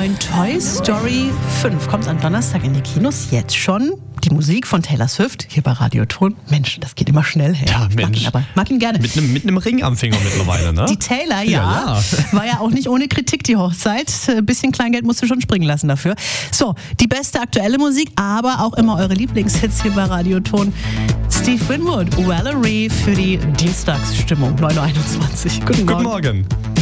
neuen Toy Story 5 kommt am Donnerstag in die Kinos. Jetzt schon die Musik von Taylor Swift hier bei Radioton. Mensch, das geht immer schnell her. Ja, Mensch. Mag ihn gerne. Mit einem Ring am Finger mittlerweile, ne? Die Taylor, ja. War ja auch nicht ohne Kritik die Hochzeit. Ein bisschen Kleingeld musst du schon springen lassen dafür. So, die beste aktuelle Musik, aber auch immer eure Lieblingshits hier bei Radioton. Steve Winwood, Valerie für die Dienstagsstimmung, 9.21 Uhr. Guten Morgen. Guten Morgen.